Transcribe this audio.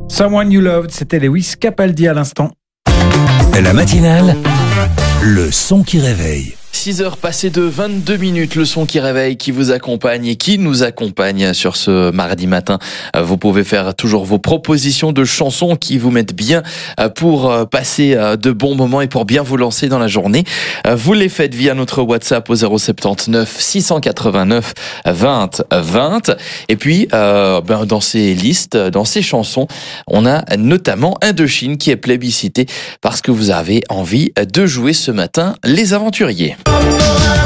Someone You Loved, c'était Lewis Capaldi à l'instant. La matinale, le son qui réveille. 6h passées de 22 minutes, le son qui réveille, qui vous accompagne et qui nous accompagne sur ce mardi matin. Vous pouvez faire toujours vos propositions de chansons qui vous mettent bien pour passer de bons moments et pour bien vous lancer dans la journée. Vous les faites via notre WhatsApp au 079 689 20 20. Et puis, dans ces listes, dans ces chansons, on a notamment Indochine qui est plébiscité parce que vous avez envie de jouer ce matin les aventuriers.